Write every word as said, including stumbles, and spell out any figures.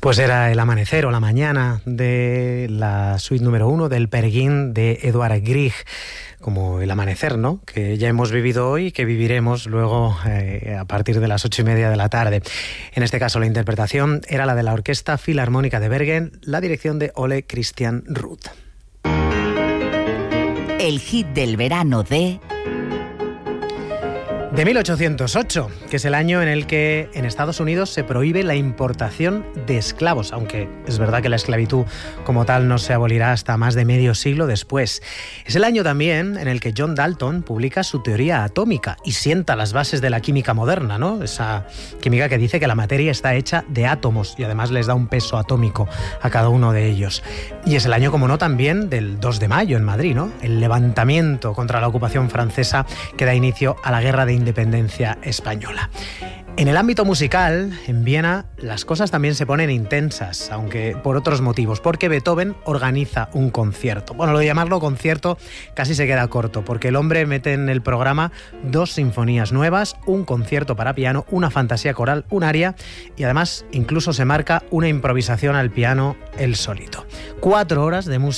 Pues era el amanecer o la mañana de la suite número uno del Peer Gynt de Edvard Grieg, como el amanecer, ¿no?, que ya hemos vivido hoy y que viviremos luego eh, a partir de las ocho y media de la tarde. En este caso la interpretación era la de la Orquesta Filarmónica de Bergen, la dirección de Ole Christian Ruth. El hit del verano de... De mil ochocientos ocho, que es el año en el que en Estados Unidos se prohíbe la importación de esclavos, aunque es verdad que la esclavitud como tal no se abolirá hasta más de medio siglo después. Es el año también en el que John Dalton publica su teoría atómica y sienta las bases de la química moderna, ¿no? Esa química que dice que la materia está hecha de átomos y además les da un peso atómico a cada uno de ellos. Y es el año, como no, también del dos de mayo en Madrid, ¿no?, el levantamiento contra la ocupación francesa que da inicio a la Guerra de Independencia española. En el ámbito musical, en Viena, las cosas también se ponen intensas, aunque por otros motivos, porque Beethoven organiza un concierto. Bueno, lo de llamarlo concierto casi se queda corto, porque el hombre mete en el programa dos sinfonías nuevas, un concierto para piano, una fantasía coral, un aria, y además incluso se marca una improvisación al piano él solito. Cuatro horas de música